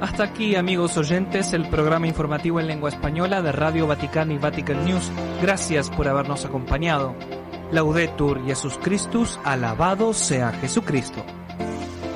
Hasta aquí, amigos oyentes, el programa informativo en lengua española de Radio Vaticana y Vatican News. Gracias por habernos acompañado. Laudetur Jesus Christus, alabado sea Jesucristo.